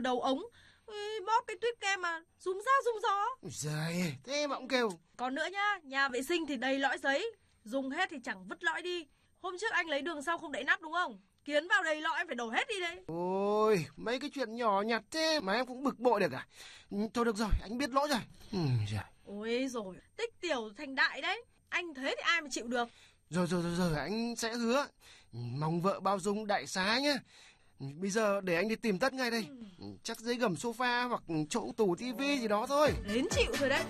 đầu ống. Bóp cái tuyếp kem mà rúm ra rúm gió. Giời, thế mà cũng kêu. Còn nữa nhá, nhà vệ sinh thì đầy lõi giấy, dùng hết thì chẳng vứt lõi đi. Hôm trước anh lấy đường sau không đậy nắp đúng không? Kiến vào đầy lõi em phải đổ hết đi đấy. Ôi, mấy cái chuyện nhỏ nhặt thế mà em cũng bực bội được à? Thôi được rồi, anh biết lỗi rồi. Ôi rồi, tích tiểu thành đại đấy. Anh thế thì ai mà chịu được. Rồi, anh sẽ hứa. Mong vợ bao dung đại xá nhá. Bây giờ để anh đi tìm Tất ngay đây. Chắc dưới gầm sofa hoặc chỗ tủ tivi gì đó thôi. Đến chịu rồi đấy.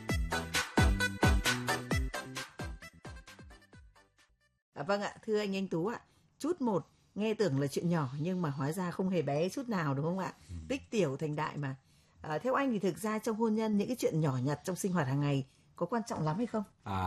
Vâng ạ, thưa anh Tú ạ. Chút một nghe tưởng là chuyện nhỏ nhưng mà hóa ra không hề bé chút nào đúng không ạ? Tích tiểu thành đại mà. Theo anh thì thực ra trong hôn nhân những cái chuyện nhỏ nhặt trong sinh hoạt hàng ngày có quan trọng lắm hay không?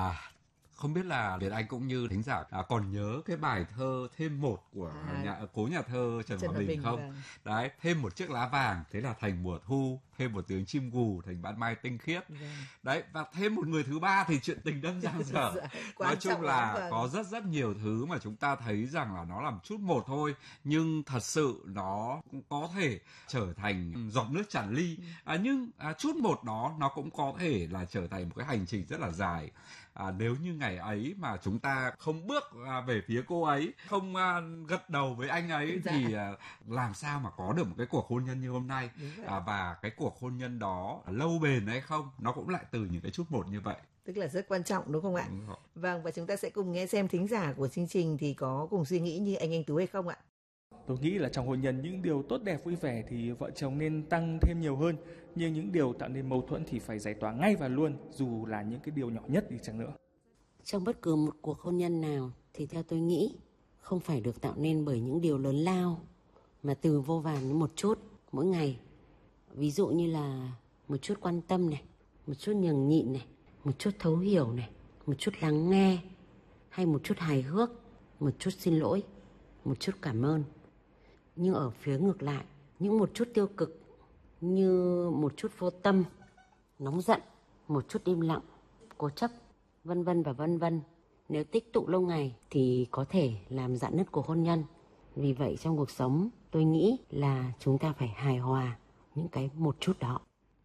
Không biết là Việt Anh cũng như thính giả còn nhớ cái bài thơ Thêm một của cố nhà thơ Trần Hòa Bình không? Vâng. Đấy, thêm một chiếc lá vàng thế là thành mùa thu, thêm một tiếng chim gù thành ban mai tinh khiết. Đấy, và thêm một người thứ ba thì chuyện tình đâm giang dở. Nói chung là có rất nhiều thứ mà chúng ta thấy rằng là nó làm chút một thôi, nhưng thật sự nó cũng có thể trở thành giọt nước tràn ly. Nhưng chút một đó nó cũng có thể là trở thành một cái hành trình rất là dài. Nếu như ngày ấy mà chúng ta không bước về phía cô ấy, không gật đầu với anh ấy thì làm sao mà có được một cái cuộc hôn nhân như hôm nay. Và cái cuộc hôn nhân đó lâu bền hay không, nó cũng lại từ những cái chút một như vậy. Tức là rất quan trọng đúng không ạ? Đúng rồi. Vâng, và chúng ta sẽ cùng nghe xem thính giả của chương trình thì có cùng suy nghĩ như anh Tú hay không ạ? Tôi nghĩ là trong hôn nhân những điều tốt đẹp vui vẻ thì vợ chồng nên tăng thêm nhiều hơn, nhưng những điều tạo nên mâu thuẫn thì phải giải tỏa ngay và luôn, dù là những cái điều nhỏ nhất đi chăng nữa. Trong bất cứ một cuộc hôn nhân nào thì theo tôi nghĩ không phải được tạo nên bởi những điều lớn lao, mà từ vô vàn đến một chút mỗi ngày. Ví dụ như là một chút quan tâm này, một chút nhường nhịn này, một chút thấu hiểu này, một chút lắng nghe, hay một chút hài hước, một chút xin lỗi, một chút cảm ơn. Nhưng ở phía ngược lại, những một chút tiêu cực như một chút vô tâm, nóng giận, một chút im lặng, cố chấp, vân vân và vân vân, nếu tích tụ lâu ngày thì có thể làm rạn nứt cuộc hôn nhân. Vì vậy trong cuộc sống tôi nghĩ là chúng ta phải hài hòa những cái một chút đó.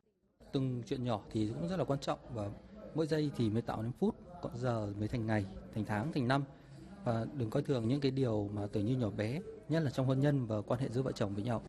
Từng chuyện nhỏ thì cũng rất là quan trọng, và mỗi giây thì mới tạo nên phút, còn giờ mới thành ngày, thành tháng, thành năm. Và đừng coi thường những cái điều mà tưởng như nhỏ bé, nhất là trong hôn nhân và quan hệ giữa vợ chồng với nhau.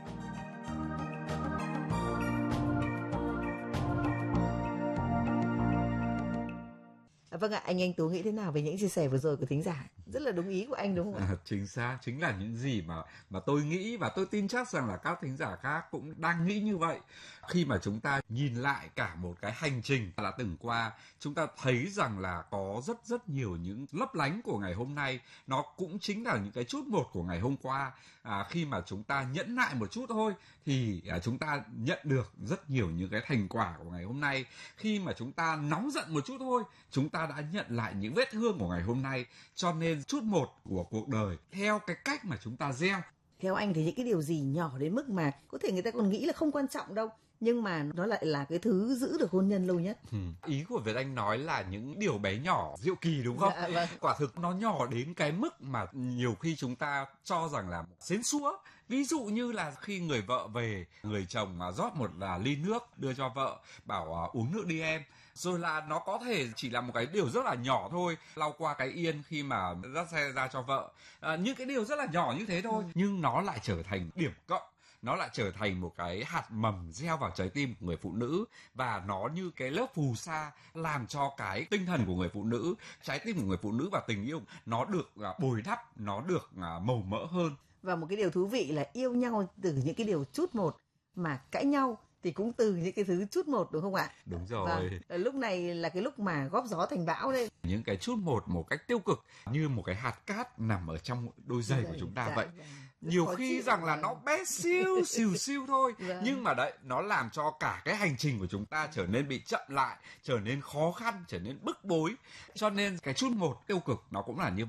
Vâng ạ, anh Tú nghĩ thế nào về những chia sẻ vừa rồi của thính giả? Rất là đúng ý của anh đúng không ạ? Chính xác, chính là những gì mà tôi nghĩ, và tôi tin chắc rằng là các thính giả khác cũng đang nghĩ như vậy. Khi mà chúng ta nhìn lại cả một cái hành trình đã từng qua, chúng ta thấy rằng là có rất nhiều những lấp lánh của ngày hôm nay. Nó cũng chính là những cái chút một của ngày hôm qua. Khi mà chúng ta nhẫn nại một chút thôi thì chúng ta nhận được rất nhiều những cái thành quả của ngày hôm nay. Khi mà chúng ta nóng giận một chút thôi, chúng ta đã nhận lại những vết thương của ngày hôm nay. Cho nên chút một của cuộc đời theo cái cách mà chúng ta gieo. Theo anh thì những cái điều gì nhỏ đến mức mà có thể người ta còn nghĩ là không quan trọng đâu, nhưng mà nó lại là cái thứ giữ được hôn nhân lâu nhất. Ý của Việt Anh nói là những điều bé nhỏ diệu kỳ đúng không? Dạ, vâng. Quả thực nó nhỏ đến cái mức mà nhiều khi chúng ta cho rằng là xến xúa. Ví dụ như là khi người vợ về, người chồng rót một ly nước đưa cho vợ, bảo uống nước đi em. Rồi là nó có thể chỉ là một cái điều rất là nhỏ thôi, lau qua cái yên khi mà dắt xe ra cho vợ. Những cái điều rất là nhỏ như thế thôi, nhưng nó lại trở thành điểm cộng. Nó lại trở thành một cái hạt mầm gieo vào trái tim của người phụ nữ, và nó như cái lớp phù sa làm cho cái tinh thần của người phụ nữ, trái tim của người phụ nữ và tình yêu nó được bồi đắp, nó được màu mỡ hơn. Và một cái điều thú vị là yêu nhau từ những cái điều chút một, mà cãi nhau thì cũng từ những cái thứ chút một đúng không ạ? Đúng rồi. Và lúc này là cái lúc mà góp gió thành bão đây. Những cái chút một cách tiêu cực như một cái hạt cát nằm ở trong đôi giày của chúng ta vậy. Nhiều khi rằng là nó bé xìu thôi, nhưng mà đấy, nó làm cho cả cái hành trình của chúng ta trở nên bị chậm lại, trở nên khó khăn, trở nên bức bối. Cho nên cái chút một tiêu cực nó cũng là như vậy.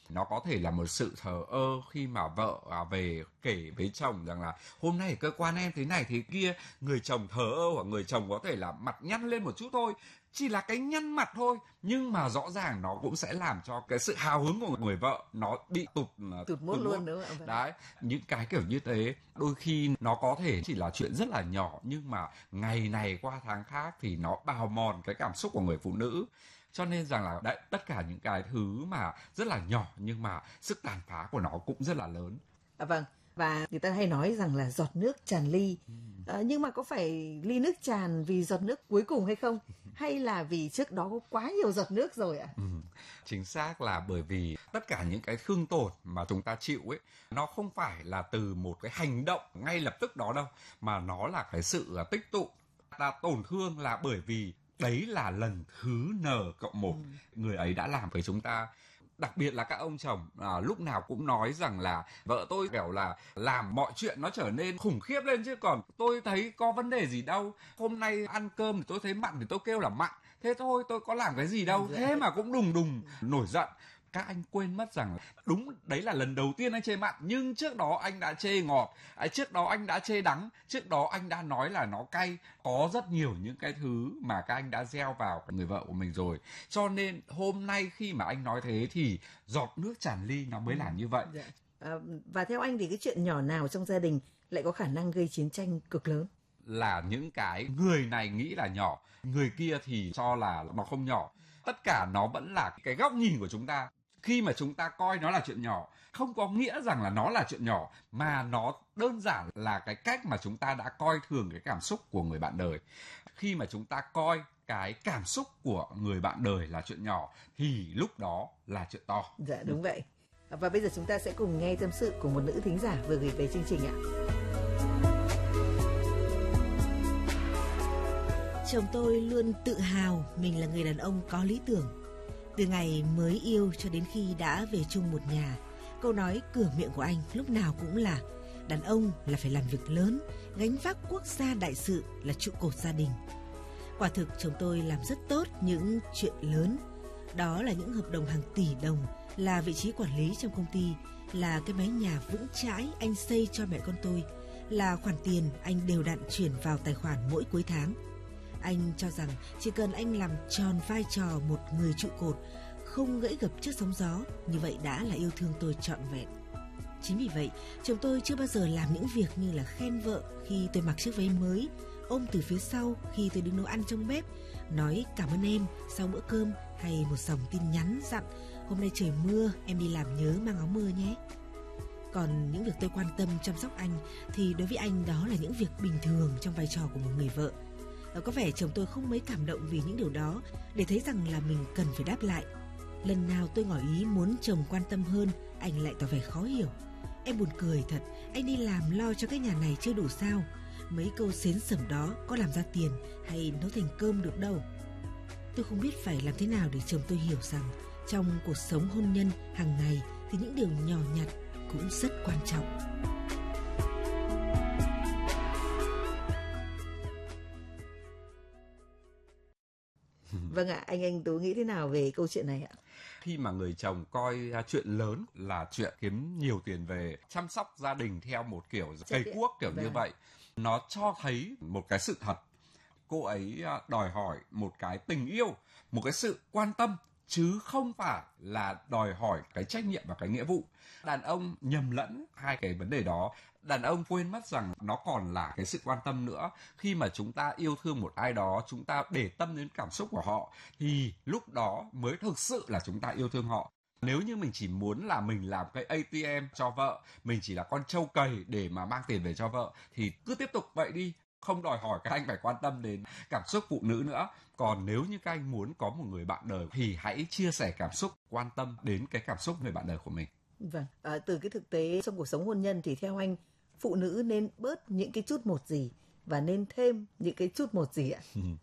Nó có thể là một sự thờ ơ khi mà vợ về kể với chồng rằng là hôm nay ở cơ quan em thế này thế kia, người chồng thờ ơ hoặc người chồng có thể là mặt nhăn lên một chút thôi, chỉ là cái nhăn mặt thôi, nhưng mà rõ ràng nó cũng sẽ làm cho cái sự hào hứng của người vợ nó bị tụt mút luôn, đúng không? Đấy, những cái kiểu như thế đôi khi nó có thể chỉ là chuyện rất là nhỏ, nhưng mà ngày này qua tháng khác thì nó bào mòn cái cảm xúc của người phụ nữ. Cho nên rằng là đấy, tất cả những cái thứ mà rất là nhỏ nhưng mà sức tàn phá của nó cũng rất là lớn. Vâng, và người ta hay nói rằng là giọt nước tràn ly. Nhưng mà có phải ly nước tràn vì giọt nước cuối cùng hay không? Hay là vì trước đó có quá nhiều giọt nước rồi ạ? Chính xác là bởi vì tất cả những cái thương tổn mà chúng ta chịu ấy, nó không phải là từ một cái hành động ngay lập tức đó đâu, mà nó là cái sự tích tụ. Ta tổn thương là bởi vì đấy là lần thứ N+1 người ấy đã làm với chúng ta. Đặc biệt là các ông chồng lúc nào cũng nói rằng là vợ tôi kiểu là làm mọi chuyện nó trở nên khủng khiếp lên, chứ còn tôi thấy có vấn đề gì đâu. Hôm nay ăn cơm thì tôi thấy mặn thì tôi kêu là mặn, thế thôi, tôi có làm cái gì đâu, thế mà cũng đùng đùng nổi giận. Các anh quên mất rằng đúng đấy là lần đầu tiên anh chê mặn, nhưng trước đó anh đã chê ngọt, trước đó anh đã chê đắng, trước đó anh đã nói là nó cay. Có rất nhiều những cái thứ mà các anh đã gieo vào người vợ của mình rồi. Cho nên hôm nay khi mà anh nói thế thì giọt nước tràn ly nó mới là như vậy. Và theo anh thì cái chuyện nhỏ nào trong gia đình lại có khả năng gây chiến tranh cực lớn? Là những cái người này nghĩ là nhỏ, người kia thì cho là nó không nhỏ. Tất cả nó vẫn là cái góc nhìn của chúng ta. Khi mà chúng ta coi nó là chuyện nhỏ, không có nghĩa rằng là nó là chuyện nhỏ, mà nó đơn giản là cái cách mà chúng ta đã coi thường cái cảm xúc của người bạn đời. Khi mà chúng ta coi cái cảm xúc của người bạn đời là chuyện nhỏ, thì lúc đó là chuyện to. Dạ, đúng vậy. Và bây giờ chúng ta sẽ cùng nghe tâm sự của một nữ thính giả vừa gửi về chương trình ạ. Chồng tôi luôn tự hào mình là người đàn ông có lý tưởng. Từ ngày mới yêu cho đến khi đã về chung một nhà, câu nói cửa miệng của anh lúc nào cũng là đàn ông là phải làm việc lớn, gánh vác quốc gia đại sự, là trụ cột gia đình. Quả thực chồng tôi làm rất tốt những chuyện lớn. Đó là những hợp đồng hàng tỷ đồng, là vị trí quản lý trong công ty, là cái mái nhà vững chãi anh xây cho mẹ con tôi, là khoản tiền anh đều đặn chuyển vào tài khoản mỗi cuối tháng. Anh cho rằng chỉ cần anh làm tròn vai trò một người trụ cột, không gãy gập trước sóng gió, như vậy đã là yêu thương tôi trọn vẹn. Chính vì vậy, chồng tôi chưa bao giờ làm những việc như là khen vợ khi tôi mặc chiếc váy mới, ôm từ phía sau khi tôi đứng nấu ăn trong bếp, nói cảm ơn em sau bữa cơm, hay một dòng tin nhắn dặn hôm nay trời mưa, em đi làm nhớ mang áo mưa nhé. Còn những việc tôi quan tâm chăm sóc anh thì đối với anh đó là những việc bình thường trong vai trò của một người vợ. Có vẻ chồng tôi không mấy cảm động vì những điều đó, để thấy rằng là mình cần phải đáp lại. Lần nào tôi ngỏ ý muốn chồng quan tâm hơn, anh lại tỏ vẻ khó hiểu. Em buồn cười thật, anh đi làm lo cho cái nhà này chưa đủ sao? Mấy câu xến xẩm đó có làm ra tiền hay nấu thành cơm được đâu. Tôi không biết phải làm thế nào để chồng tôi hiểu rằng trong cuộc sống hôn nhân hàng ngày thì những điều nhỏ nhặt cũng rất quan trọng. Vâng ạ, anh Tú nghĩ thế nào về câu chuyện này ạ? Khi mà người chồng coi chuyện lớn là chuyện kiếm nhiều tiền về, chăm sóc gia đình theo một kiểu cây cuốc kiểu như vậy, nó cho thấy một cái sự thật. Cô ấy đòi hỏi một cái tình yêu, một cái sự quan tâm, chứ không phải là đòi hỏi cái trách nhiệm và cái nghĩa vụ. Đàn ông nhầm lẫn hai cái vấn đề đó. Đàn ông quên mất rằng nó còn là cái sự quan tâm nữa. Khi mà chúng ta yêu thương một ai đó, chúng ta để tâm đến cảm xúc của họ, thì lúc đó mới thực sự là chúng ta yêu thương họ. Nếu như mình chỉ muốn là mình làm cái ATM cho vợ, mình chỉ là con trâu cầy để mà mang tiền về cho vợ, thì cứ tiếp tục vậy đi. Không đòi hỏi các anh phải quan tâm đến cảm xúc phụ nữ nữa. Còn nếu như các anh muốn có một người bạn đời thì hãy chia sẻ cảm xúc, quan tâm đến cái cảm xúc người bạn đời của mình. Vâng, từ cái thực tế trong cuộc sống hôn nhân thì theo anh, phụ nữ nên bớt những cái chút một gì và nên thêm những cái chút một gì ạ?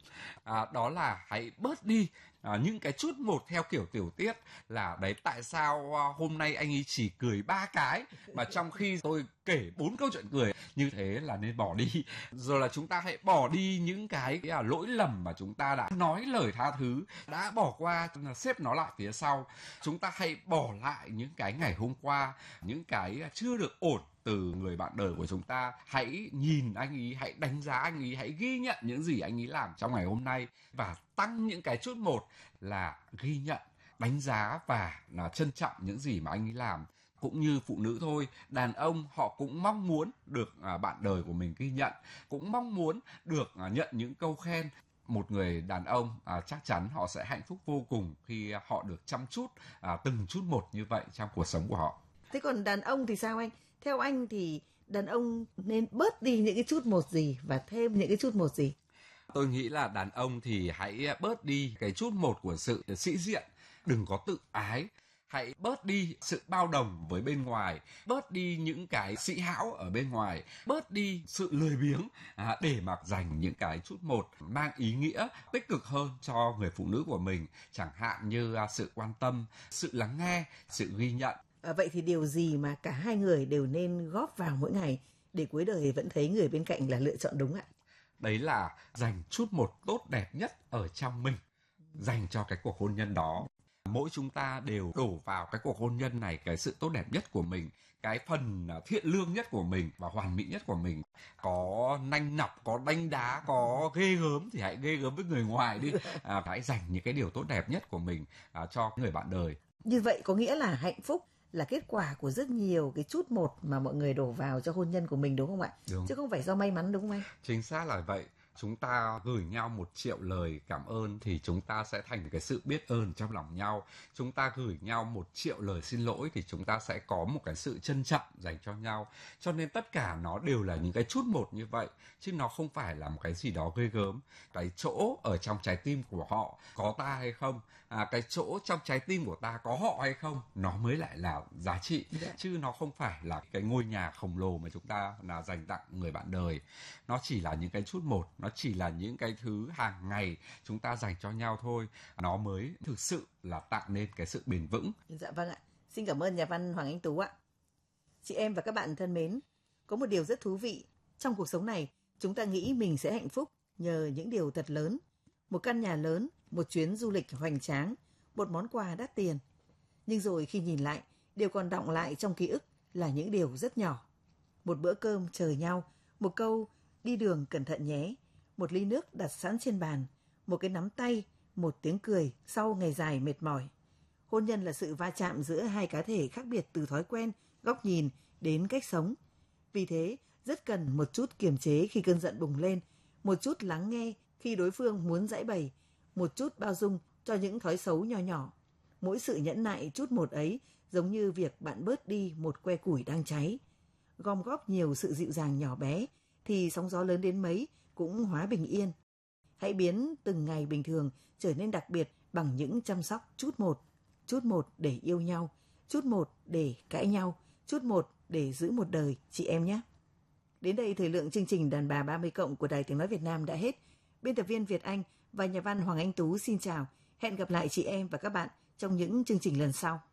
Đó là hãy bớt đi những cái chút một theo kiểu tiểu tiết là đấy, tại sao hôm nay anh ấy chỉ cười 3 cái mà trong khi tôi kể 4 câu chuyện cười, như thế là nên bỏ đi. Rồi là chúng ta hãy bỏ đi những cái lỗi lầm mà chúng ta đã nói lời tha thứ, đã bỏ qua, xếp nó lại phía sau. Chúng ta hãy bỏ lại những cái ngày hôm qua, những cái chưa được ổn từ người bạn đời của chúng ta. Hãy nhìn anh ấy, hãy đánh giá anh ấy, hãy ghi nhận những gì anh ấy làm trong ngày hôm nay và tăng những cái chút một là ghi nhận, đánh giá và trân trọng những gì mà anh ấy làm. Cũng như phụ nữ thôi, đàn ông họ cũng mong muốn được bạn đời của mình ghi nhận, cũng mong muốn được nhận những câu khen. Một người đàn ông chắc chắn họ sẽ hạnh phúc vô cùng khi họ được chăm chút từng chút một như vậy trong cuộc sống của họ. Thế còn đàn ông thì sao anh? Theo anh thì đàn ông nên bớt đi những cái chút một gì và thêm những cái chút một gì? Tôi nghĩ là đàn ông thì hãy bớt đi cái chút một của sự sĩ diện, đừng có tự ái. Hãy bớt đi sự bao đồng với bên ngoài, bớt đi những cái sĩ hão ở bên ngoài, bớt đi sự lười biếng để mà dành những cái chút một mang ý nghĩa tích cực hơn cho người phụ nữ của mình, chẳng hạn như sự quan tâm, sự lắng nghe, sự ghi nhận. Vậy thì điều gì mà cả hai người đều nên góp vào mỗi ngày để cuối đời vẫn thấy người bên cạnh là lựa chọn đúng ạ? Đấy là dành chút một tốt đẹp nhất ở trong mình, dành cho cái cuộc hôn nhân đó. Mỗi chúng ta đều đổ vào cái cuộc hôn nhân này cái sự tốt đẹp nhất của mình, cái phần thiện lương nhất của mình và hoàn mỹ nhất của mình. Có nanh nọc, có đánh đá, có ghê gớm thì hãy ghê gớm với người ngoài đi. Hãy dành những cái điều tốt đẹp nhất của mình cho người bạn đời. Như vậy có nghĩa là hạnh phúc là kết quả của rất nhiều cái chút một mà mọi người đổ vào cho hôn nhân của mình, đúng không ạ? Đúng. Chứ không phải do may mắn, đúng không anh? Chính xác là vậy. Chúng ta gửi nhau 1 triệu lời cảm ơn thì chúng ta sẽ thành cái sự biết ơn trong lòng nhau. Chúng ta gửi nhau 1 triệu lời xin lỗi thì chúng ta sẽ có một cái sự trân trọng dành cho nhau. Cho nên tất cả nó đều là những cái chút một như vậy, chứ nó không phải là một cái gì đó ghê gớm. Cái chỗ ở trong trái tim của họ có ta hay không, cái chỗ trong trái tim của ta có họ hay không, nó mới lại là giá trị. Chứ nó không phải là cái ngôi nhà khổng lồ mà chúng ta dành tặng người bạn đời. Nó chỉ là những cái chút một, nó chỉ là những cái thứ hàng ngày chúng ta dành cho nhau thôi. Nó mới thực sự là tạo nên cái sự bền vững. Dạ vâng ạ. Xin cảm ơn nhà văn Hoàng Anh Tú ạ. Chị em và các bạn thân mến, có một điều rất thú vị. Trong cuộc sống này, chúng ta nghĩ mình sẽ hạnh phúc nhờ những điều thật lớn. Một căn nhà lớn, một chuyến du lịch hoành tráng, một món quà đắt tiền. Nhưng rồi khi nhìn lại, điều còn đọng lại trong ký ức là những điều rất nhỏ. Một bữa cơm chờ nhau, một câu đi đường cẩn thận nhé, một ly nước đặt sẵn trên bàn, một cái nắm tay, một tiếng cười sau ngày dài mệt mỏi. Hôn nhân là sự va chạm giữa hai cá thể khác biệt từ thói quen, góc nhìn đến cách sống. Vì thế, rất cần một chút kiềm chế khi cơn giận bùng lên, một chút lắng nghe khi đối phương muốn giãi bày, một chút bao dung cho những thói xấu nhỏ nhỏ. Mỗi sự nhẫn nại chút một ấy giống như việc bạn bớt đi một que củi đang cháy. Gom góp nhiều sự dịu dàng nhỏ bé thì sóng gió lớn đến mấy cũng hóa bình yên. Hãy biến từng ngày bình thường trở nên đặc biệt bằng những chăm sóc chút một để yêu nhau, chút một để cãi nhau, chút một để giữ một đời, chị em nhé. Đến đây thời lượng chương trình Đàn bà 30+ của Đài Tiếng Nói Việt Nam đã hết. Biên tập viên Việt Anh và nhà văn Hoàng Anh Tú xin chào. Hẹn gặp lại chị em và các bạn trong những chương trình lần sau.